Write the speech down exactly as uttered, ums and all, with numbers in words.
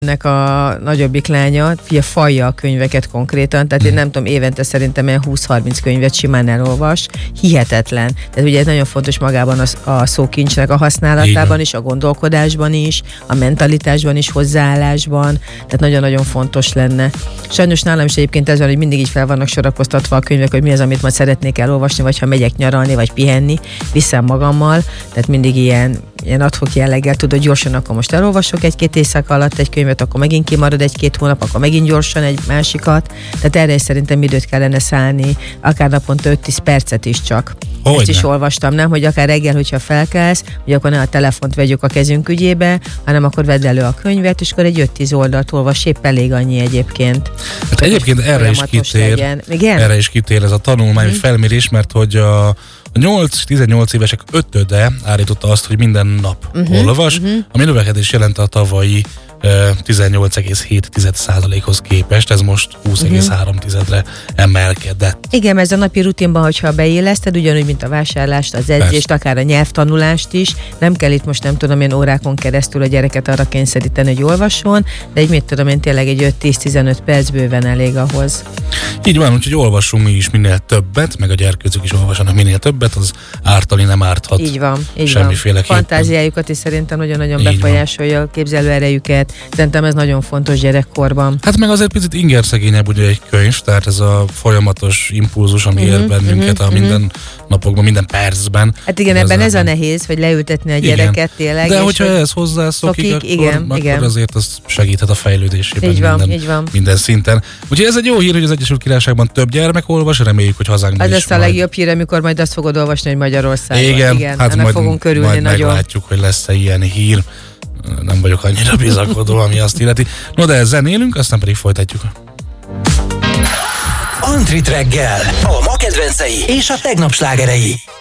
Nek a nagyobbik lánya, fia falja a könyveket konkrétan, tehát én nem tudom, évente szerintem ilyen húsz-harminc könyvet simán elolvas, hihetetlen. Tehát ugye ez nagyon fontos magában a, a szókincsnek a használatában is, a gondolkodásban is, a mentalitásban is, hozzáállásban, tehát nagyon-nagyon fontos lenne. Sajnos nálam is egyébként ez van, hogy mindig így fel vannak sorakoztatva a könyvek, hogy mi az, amit majd szeretnék elolvasni, vagy ha megyek nyaralni, vagy pihenni, viszem magammal, tehát mindig ilyen, ilyen ad-hoc jelleggel tudod, gyorsan akkor most elolvasok egy-két éjszaka alatt egy könyvet, akkor megint kimarad egy-két hónap, akkor megint gyorsan egy másikat. Tehát erre is szerintem időt kellene szállni, akár naponta öt-tíz percet is csak. Hogyne. Ezt is olvastam, nem? Hogy akár reggel, hogyha felkelsz, hogy akkor ne a telefont vegyük a kezünk ügyébe, hanem akkor vedd elő a könyvet, és akkor egy öt-tíz oldalt olvas, épp elég annyi egyébként. Hát egyébként erre is kitér, erre is kitér ez a tanulmány, hmm. felmérés, mert hogy a A nyolc-tizennyolc évesek ötöde állította azt, hogy minden nap uh-huh, olvas, uh-huh. ami növekedés jelent a tavalyi uh, tizennyolc egész hét százalékhoz képest, ez most húsz egész három tizedre emelkedett. Igen, ez a napi rutinban, hogyha beilleszted, ugyanúgy, mint a vásárlást, az edzést, Persze. akár a nyelvtanulást is, nem kell itt most nem tudom én órákon keresztül a gyereket arra kényszeríteni, hogy olvasson, de egy mit tudom én tényleg egy öt-tíz-tizenöt perc bőven elég ahhoz. Így van, úgyhogy olvassunk mi is minél többet, meg a gyerkőcök is olvasanak minél többet, az ártani nem árthat. Így van, így semmiféleképpen. van. Fantáziájukat is szerintem nagyon-nagyon befolyásolja, a képzelőerejüket. Szerintem ez nagyon fontos gyerekkorban. Hát meg azért picit ingerszegényebb ugye egy könyv, tehát ez a folyamatos impulzus, ami uh-huh, ér bennünket uh-huh, a minden uh-huh. napokban, minden percben. Hát igen, ebben ez a nehéz, hogy leültetni a gyereket igen. tényleg. De hogyha ehhez hozzászokik, akkor, igen, akkor igen. azért az segíthet a fejlődésében így van, minden, így van. minden szinten. Úgyhogy ez egy jó hír, hogy az Egyesült Királyságban több gyermek olvas, reméljük, hogy hazánkban az is. Ez lesz a legjobb hír, amikor majd azt fogod olvasni, hogy Magyarországon. Igen, igen hát majd, fogunk körülni majd nagyon. meglátjuk, hogy lesz-e ilyen hír. Nem vagyok annyira bizakodó, ami azt illeti. No, de zenélünk, aztán pedig folytatjuk. Antrit reggel, a ma kedvencei és a tegnap slágerei.